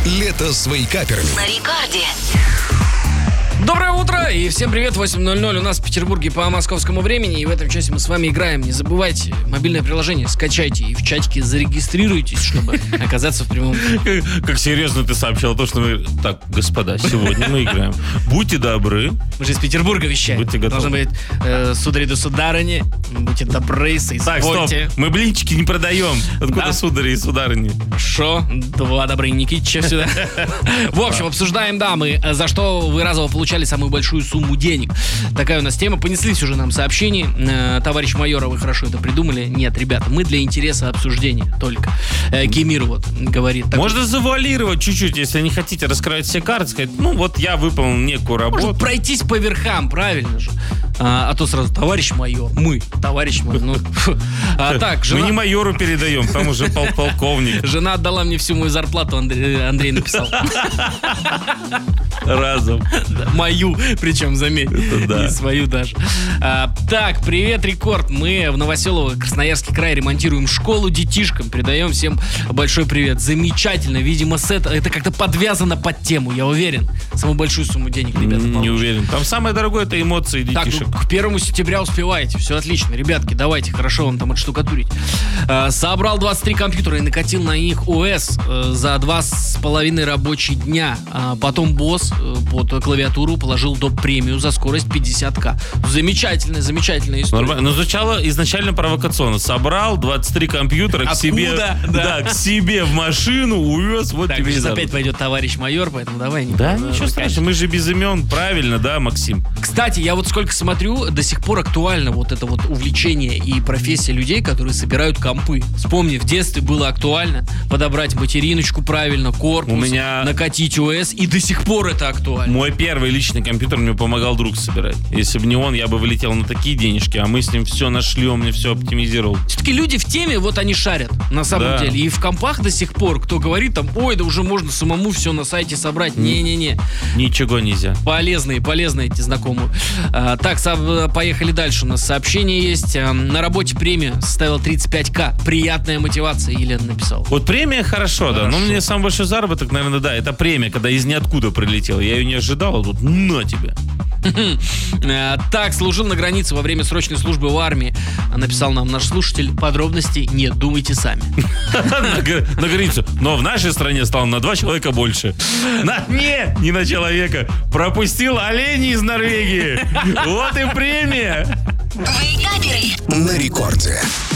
Лето с вейкаперами. На рекорде. Доброе утро и всем привет, 8:00 у нас в Петербурге по московскому времени. И в этом часе мы с вами играем. Не забывайте, мобильное приложение скачайте и в чатике зарегистрируйтесь, чтобы оказаться в прямом эфире. Как серьезно ты сообщил то, что мы... Так, господа, сегодня мы играем. Будьте добры. Мы же из Петербурга вещаем. Будьте готовы. Должны быть судари да сударыни. Будьте добры, Так, стоп, соизвольте. мы блинчики не продаем. Откуда Да? судари и сударыни? Шо? Два добрые Никитича сюда. В общем, обсуждаем, да, мы за что вы разово получали самую большую сумму денег. Такая у нас тема. Понеслись уже нам сообщения. Товарищ майора, вы хорошо это придумали. Нет, ребята, мы для интереса обсуждения только. Кемир вот говорит. Можно завуалировать чуть-чуть, если не хотите раскрывать все карты, сказать, ну вот я выполнил некую работу. Может пройтись по верхам, правильно же. А то сразу, товарищ майор, мы, товарищ майор. Ну, так, Мы не жена, майору передаем, там уже полковник. жена отдала мне всю мою зарплату, Андрей написал. Разом. Мою, причем, заметь. да. Не свою даже. Так, привет, Рекорд. Мы в Новоселово, Красноярский край, ремонтируем школу детишкам. Передаем всем большой привет. Замечательно. Видимо, это как-то подвязано под тему, я уверен. Самую большую сумму денег, ребята, Не получат. уверен. Там самое дорогое — это эмоции Так, детишек. ну, к 1 сентября успеваете. Все отлично. Ребятки, давайте, хорошо вам там отштукатурить. Собрал 23 компьютера и накатил на них ОС за 2,5 рабочих дня. Потом босс под клавиатуру положил доп-премию за скорость 50к. Замечательная история. Нормально. Но звучало изначально провокационно. Собрал 23 компьютера к себе, Да. к себе в машину, увез, вот Так, тебе и сейчас заработок. опять пойдет товарищ майор, поэтому давай не Да, будем ничего страшного, мы же без имен, правильно, да, Максим? Кстати, я вот сколько смотрю, до сих пор актуально вот это вот увлечение и профессия людей, которые собирают компы. Вспомни, в детстве было актуально подобрать материночку правильно, корпус, У меня- накатить ОС, и до сих пор это актуально. Мой первый личный компьютер мне помогал друг собирать. Если бы не он, я бы вылетел на такие денежки, а мы с ним все нашли, он мне все оптимизировал. Все-таки люди в теме, вот они шарят, на самом Да. деле. И в компах до сих пор, кто говорит там, ой, да уже можно самому все на сайте собрать. Не-не-не. Ничего нельзя. Полезные эти знакомые. Так, поехали дальше. У нас сообщение есть. На работе премия составила 35к. Приятная мотивация, Елена написала. Вот премия хорошо, да. Но мне самый большой заработок, наверное, да, это премия, когда из ниоткуда прилетела. Я ее не ожидал, а тут на тебе. Так, служил на границе во время срочной службы в армии. Написал нам наш слушатель. Подробностей нет, думайте сами. На границу. Но в нашей стране стало на 2 человека больше. Не на человека. Пропустил оленей из Норвегии. Вот и премия. Вейкаперы. На рекорде.